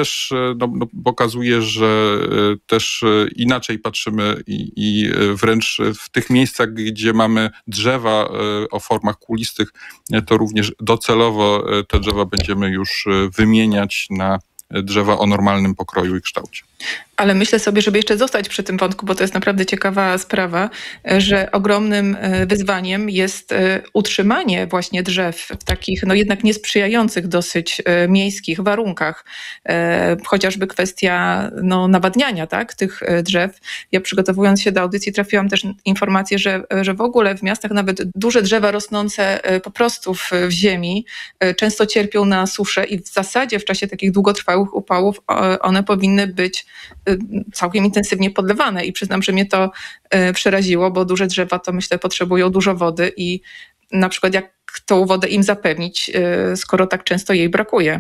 też pokazuje, że też inaczej patrzymy i wręcz w tych miejscach, gdzie mamy drzewa o formach kulistych, to również docelowo te drzewa będziemy już wymieniać na drzewa o normalnym pokroju i kształcie. Ale myślę sobie, żeby jeszcze zostać przy tym wątku, bo to jest naprawdę ciekawa sprawa, że ogromnym wyzwaniem jest utrzymanie właśnie drzew w takich jednak niesprzyjających dosyć miejskich warunkach. Chociażby kwestia nawadniania, tak, tych drzew. Ja przygotowując się do audycji trafiłam też informację, że w ogóle w miastach nawet duże drzewa rosnące po prostu w ziemi często cierpią na suszę i w zasadzie w czasie takich długotrwałych upałów one powinny być całkiem intensywnie podlewane i przyznam, że mnie to przeraziło, bo duże drzewa to myślę potrzebują dużo wody i na przykład jak tą wodę im zapewnić, skoro tak często jej brakuje.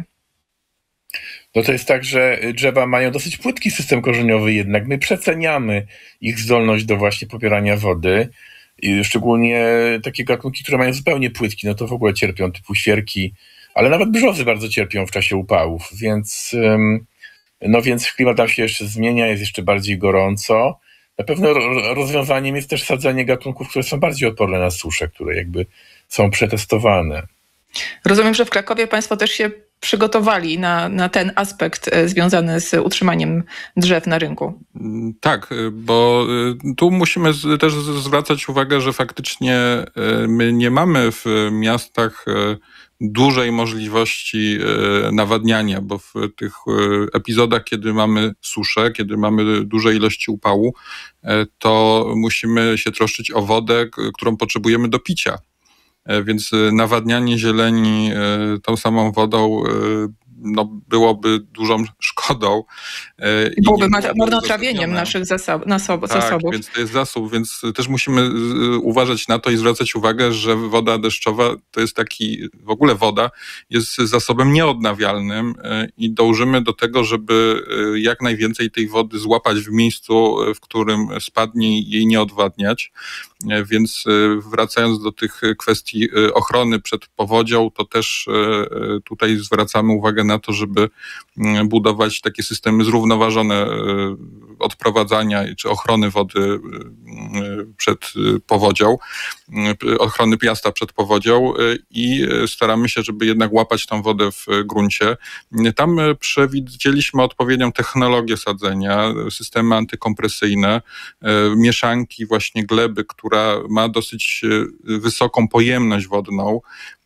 No to jest tak, że drzewa mają dosyć płytki system korzeniowy jednak. My przeceniamy ich zdolność do właśnie popierania wody. I szczególnie takie gatunki, które mają zupełnie płytki, no to w ogóle cierpią, typu świerki, ale nawet brzozy bardzo cierpią w czasie upałów, więc klimat tam się jeszcze zmienia, jest jeszcze bardziej gorąco. Na pewno rozwiązaniem jest też sadzenie gatunków, które są bardziej odporne na suszę, które jakby są przetestowane. Rozumiem, że w Krakowie Państwo też się przygotowali na ten aspekt związany z utrzymaniem drzew na rynku. Tak, bo tu musimy też zwracać uwagę, że faktycznie my nie mamy w miastach dużej możliwości nawadniania, bo w tych epizodach, kiedy mamy suszę, kiedy mamy duże ilości upału, to musimy się troszczyć o wodę, którą potrzebujemy do picia. Więc nawadnianie zieleni tą samą wodą byłoby dużą szkodą. Byłoby marnotrawieniem naszych zasobów. Tak, więc to jest zasób, więc też musimy uważać na to i zwracać uwagę, że woda deszczowa to jest w ogóle woda jest zasobem nieodnawialnym i dążymy do tego, żeby jak najwięcej tej wody złapać w miejscu, w którym spadnie i jej nie odwadniać. Więc wracając do tych kwestii ochrony przed powodzią, to też tutaj zwracamy uwagę na to, żeby budować takie systemy zrównoważone odprowadzania czy ochrony wody przed powodzią, ochrony piasta przed powodzią i staramy się, żeby jednak łapać tą wodę w gruncie. Tam przewidzieliśmy odpowiednią technologię sadzenia, systemy antykompresyjne, mieszanki właśnie gleby, która ma dosyć wysoką pojemność wodną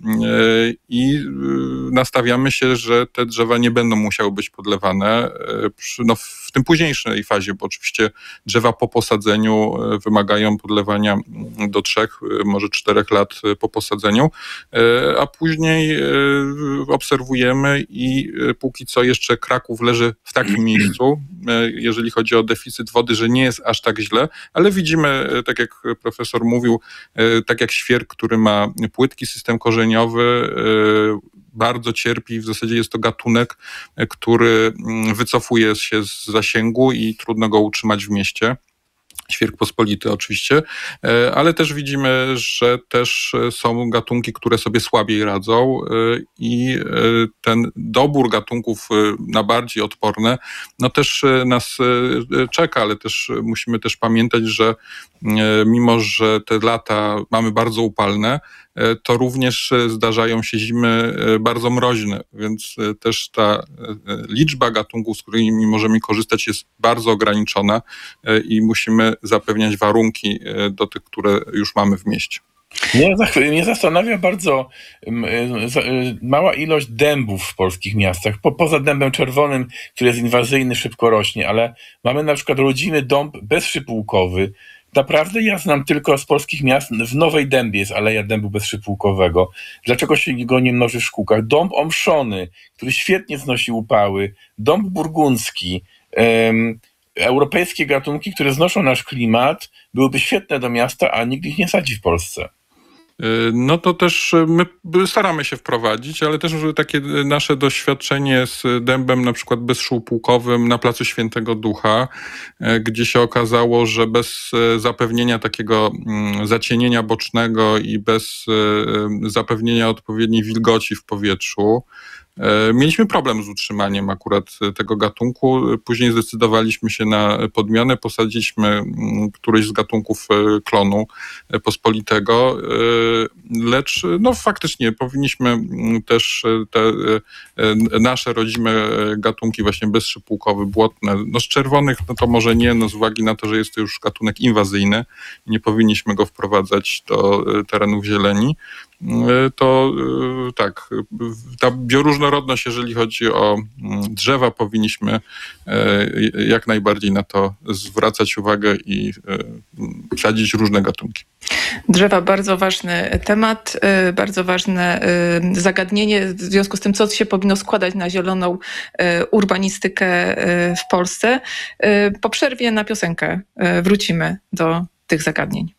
i nastawiamy się, że te drzewa nie będą musiały być podlewane w tym późniejszej fazie, bo oczywiście drzewa po posadzeniu wymagają podlewania do 3, może 4 lat po posadzeniu, a później obserwujemy i póki co jeszcze Kraków leży w takim miejscu, jeżeli chodzi o deficyt wody, że nie jest aż tak źle, ale widzimy, tak jak profesor mówił, tak jak świerk, który ma płytki system korzeniowy, bardzo cierpi. W zasadzie jest to gatunek, który wycofuje się z zasięgu i trudno go utrzymać w mieście. Świerk pospolity oczywiście, ale też widzimy, że też są gatunki, które sobie słabiej radzą i ten dobór gatunków na bardziej odporne, też nas czeka, ale też musimy też pamiętać, że mimo, że te lata mamy bardzo upalne, to również zdarzają się zimy bardzo mroźne, więc też ta liczba gatunków, z którymi możemy korzystać, jest bardzo ograniczona i musimy zapewniać warunki do tych, które już mamy w mieście. Mnie zastanawia bardzo mała ilość dębów w polskich miastach. Poza dębem czerwonym, który jest inwazyjny, szybko rośnie, ale mamy na przykład rodzimy dąb bezszypułkowy. Naprawdę ja znam tylko z polskich miast, w Nowej Dębie jest aleja dębu bezszypułkowego. Dlaczego się go nie mnoży w szkółkach? Dąb omszony, który świetnie znosi upały, dąb burgundzki, europejskie gatunki, które znoszą nasz klimat, byłyby świetne do miasta, a nikt ich nie sadzi w Polsce. No to też my staramy się wprowadzić, ale też takie nasze doświadczenie z dębem na przykład bezszypułkowym na Placu Świętego Ducha, gdzie się okazało, że bez zapewnienia takiego zacienienia bocznego i bez zapewnienia odpowiedniej wilgoci w powietrzu, Mieliśmy problem z utrzymaniem akurat tego gatunku. Później zdecydowaliśmy się na podmianę, posadziliśmy któryś z gatunków klonu pospolitego, lecz no faktycznie powinniśmy też te nasze rodzime gatunki właśnie bezszypułkowe, błotne, no z czerwonych no to może nie, no z uwagi na to, że jest to już gatunek inwazyjny, nie powinniśmy go wprowadzać do terenów zieleni. To tak, ta bioróżnorodność, jeżeli chodzi o drzewa, powinniśmy jak najbardziej na to zwracać uwagę i sadzić różne gatunki. Drzewa, bardzo ważny temat, bardzo ważne zagadnienie, w związku z tym, co się powinno składać na zieloną urbanistykę w Polsce. Po przerwie na piosenkę wrócimy do tych zagadnień.